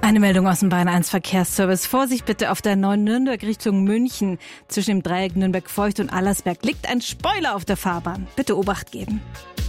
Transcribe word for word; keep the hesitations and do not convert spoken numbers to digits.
Eine Meldung aus dem Bayern eins Verkehrsservice. Vorsicht bitte auf der neuen Nürnberg Richtung München. Zwischen dem Dreieck Nürnberg-Feucht und Allersberg liegt ein Spoiler auf der Fahrbahn. Bitte Obacht geben.